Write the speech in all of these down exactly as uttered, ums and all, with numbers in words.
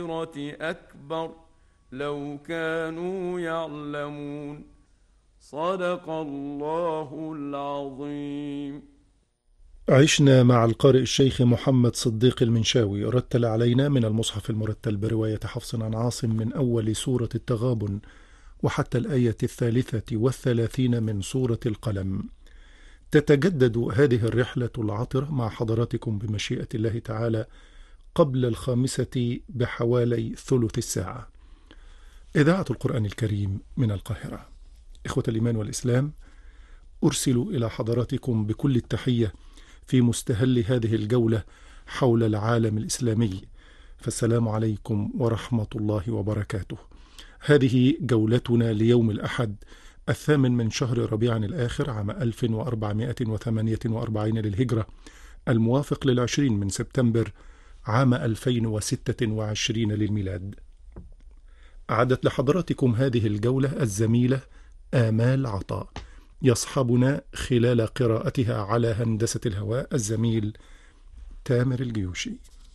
أكبر لو كانوا يعلمون. صدق الله العظيم. عشنا مع القارئ الشيخ محمد صديق المنشاوي، رتل علينا من المصحف المرتل برواية حفص عن عاصم من أول سورة التغابن وحتى الآية الثالثة والثلاثين من سورة القلم. تتجدد هذه الرحلة العطرة مع حضراتكم بمشيئة الله تعالى قبل الخامسة بحوالي ثلث الساعة. إذاعة القرآن الكريم من القاهرة. إخوة الإيمان والإسلام، أرسل إلى حضراتكم بكل التحية في مستهل هذه الجولة حول العالم الإسلامي، فالسلام عليكم ورحمة الله وبركاته. هذه جولتنا ليوم الأحد الثامن من شهر ربيع الآخر عام ألف وأربعمائة وثمانية وأربعين للهجرة، الموافق للعشرين من سبتمبر عام ألفين وستة وعشرين للميلاد. أعدت لحضراتكم هذه الجولة الزميلة آمال عطاء، يصحبنا خلال قراءتها على هندسة الهواء الزميل تامر الجيوشي.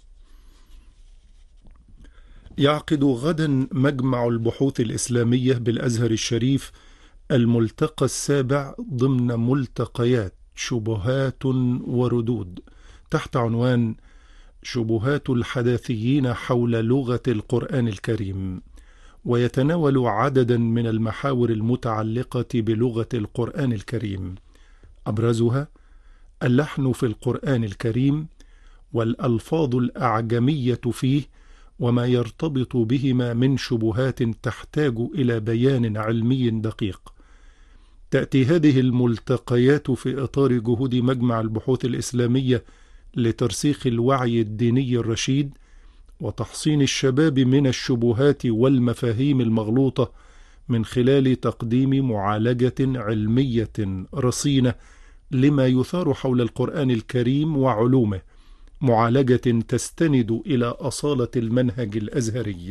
يعقد غدا مجمع البحوث الإسلامية بالأزهر الشريف الملتقى السابع ضمن ملتقيات شبهات وردود تحت عنوان شبهات الحداثيين حول لغة القرآن الكريم، ويتناول عددا من المحاور المتعلقة بلغة القرآن الكريم، أبرزها اللحن في القرآن الكريم والألفاظ الأعجمية فيه وما يرتبط بهما من شبهات تحتاج إلى بيان علمي دقيق. تأتي هذه الملتقيات في إطار جهود مجمع البحوث الإسلامية لترسيخ الوعي الديني الرشيد وتحصين الشباب من الشبهات والمفاهيم المغلوطة من خلال تقديم معالجة علمية رصينة لما يثار حول القرآن الكريم وعلومه، معالجة تستند إلى أصالة المنهج الأزهري.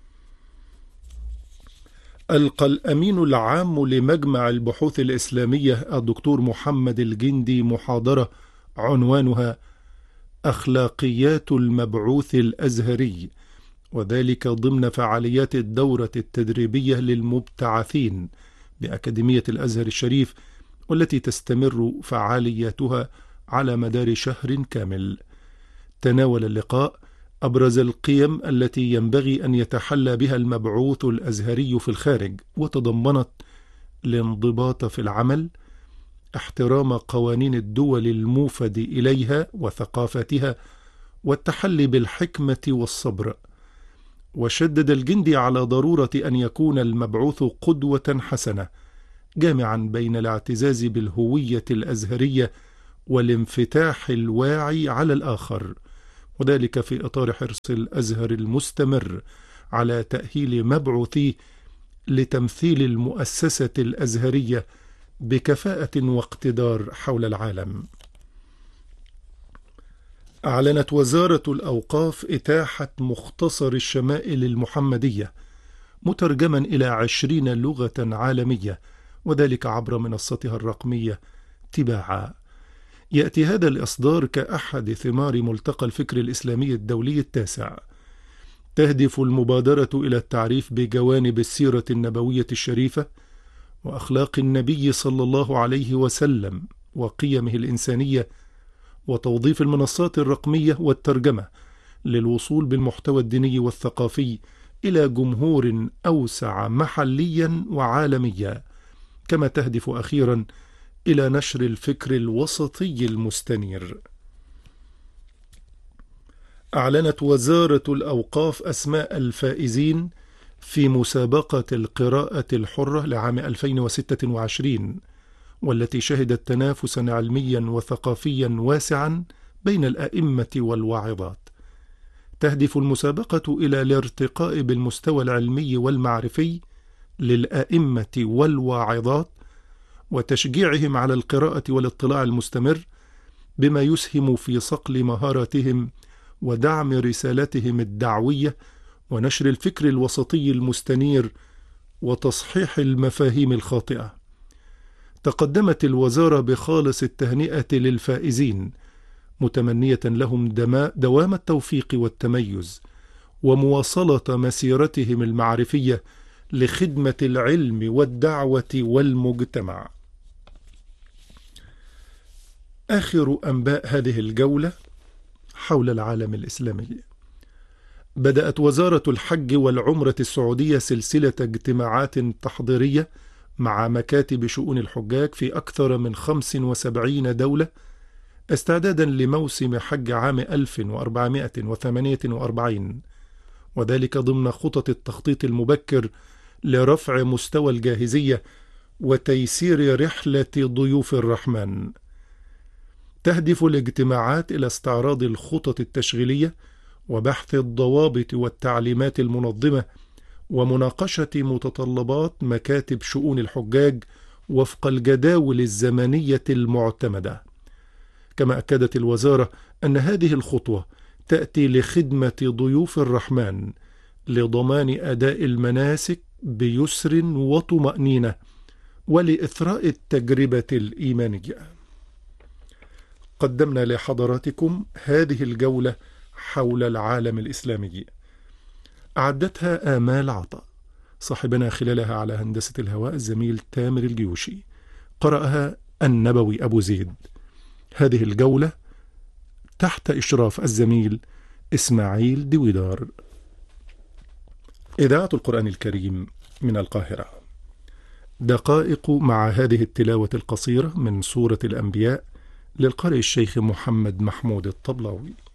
ألقى الأمين العام لمجمع البحوث الإسلامية الدكتور محمد الجندي محاضرة عنوانها أخلاقيات المبعوث الأزهري، وذلك ضمن فعاليات الدورة التدريبية للمبتعثين بأكاديمية الأزهر الشريف، والتي تستمر فعالياتها على مدار شهر كامل. تناول اللقاء أبرز القيم التي ينبغي أن يتحلى بها المبعوث الأزهري في الخارج، وتضمنت الانضباط في العمل، احترام قوانين الدول الموفد إليها وثقافتها، والتحلي بالحكمة والصبر. وشدد الجندي على ضرورة أن يكون المبعوث قدوة حسنة، جامعا بين الاعتزاز بالهوية الأزهرية والانفتاح الواعي على الآخر، وذلك في إطار حرص الأزهر المستمر على تأهيل مبعوثيه لتمثيل المؤسسة الأزهرية بكفاءة واقتدار حول العالم. أعلنت وزارة الأوقاف إتاحة مختصر الشمائل المحمدية مترجما إلى عشرين لغة عالمية، وذلك عبر منصتها الرقمية تباعا. يأتي هذا الإصدار كأحد ثمار ملتقى الفكر الإسلامي الدولي التاسع. تهدف المبادرة إلى التعريف بجوانب السيرة النبوية الشريفة وأخلاق النبي صلى الله عليه وسلم وقيمه الإنسانية، وتوظيف المنصات الرقمية والترجمة للوصول بالمحتوى الديني والثقافي إلى جمهور أوسع محليا وعالميا، كما تهدف أخيرا إلى نشر الفكر الوسطي المستنير. أعلنت وزارة الأوقاف أسماء الفائزين في مسابقة القراءة الحرة لعام ألفين وستة وعشرين، والتي شهدت تنافسا علميا وثقافيا واسعا بين الأئمة والواعظات. تهدف المسابقة إلى الارتقاء بالمستوى العلمي والمعرفي للأئمة والواعظات، وتشجيعهم على القراءة والاطلاع المستمر، بما يسهم في صقل مهاراتهم ودعم رسالتهم الدعوية ونشر الفكر الوسطي المستنير وتصحيح المفاهيم الخاطئة. تقدمت الوزارة بخالص التهنئة للفائزين، متمنية لهم دوام التوفيق والتميز، ومواصلة مسيرتهم المعرفية لخدمة العلم والدعوة والمجتمع. آخر أنباء هذه الجولة حول العالم الإسلامي. بدأت وزارة الحج والعمرة السعودية سلسلة اجتماعات تحضيرية مع مكاتب شؤون الحجاج في أكثر من خمس وسبعين دولة استعدادا لموسم حج عام ألف وأربعمائة وثمانية وأربعين، وذلك ضمن خطط التخطيط المبكر لرفع مستوى الجاهزية وتيسير رحلة ضيوف الرحمن. تهدف الاجتماعات إلى استعراض الخطط التشغيلية وبحث الضوابط والتعليمات المنظمة ومناقشة متطلبات مكاتب شؤون الحجاج وفق الجداول الزمنية المعتمدة. كما أكدت الوزارة أن هذه الخطوة تأتي لخدمة ضيوف الرحمن لضمان أداء المناسك بيسر وطمأنينة ولإثراء التجربة الإيمانية. قدمنا لحضراتكم هذه الجولة حول العالم الإسلامي، أعدتها آمال عطا، صاحبنا خلالها على هندسة الهواء الزميل تامر الجيوشي، قرأها النبوي أبو زيد. هذه الجولة تحت إشراف الزميل إسماعيل دويدار. إذاعة القرآن الكريم من القاهرة. دقائق مع هذه التلاوة القصيرة من سورة الأنبياء للقارئ الشيخ محمد محمود الطبلاوي.